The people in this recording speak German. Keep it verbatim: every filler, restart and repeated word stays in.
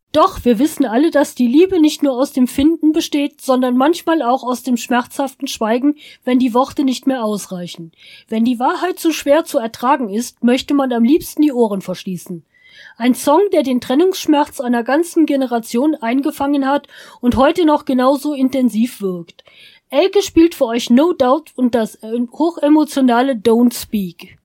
Doch wir wissen alle, dass die Liebe nicht nur aus dem Finden besteht, sondern manchmal auch aus dem schmerzhaften Schweigen, wenn die Worte nicht mehr ausreichen. Wenn die Wahrheit zu schwer zu ertragen ist, möchte man am liebsten die Ohren verschließen. Ein Song, der den Trennungsschmerz einer ganzen Generation eingefangen hat und heute noch genauso intensiv wirkt. Elke spielt für euch No Doubt und das hochemotionale Don't Speak.